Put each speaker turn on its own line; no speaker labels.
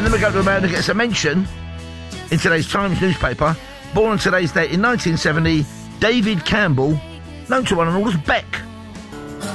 And then we go to a man who gets a mention in today's Times newspaper. Born on today's date in 1970, David Campbell, known to one and all as Beck.